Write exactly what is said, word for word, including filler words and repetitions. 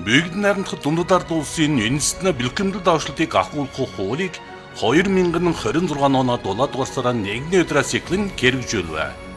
Бүгд найрамдах дундад ард улсын үндэстэн бэлтгэмдэл давшлтыг агуулгах хуулийг хоёр мянган хорин зургааны оноо дулаадугаар сарын нэгний өдрөөс эхлэн хэрэгжүүлв.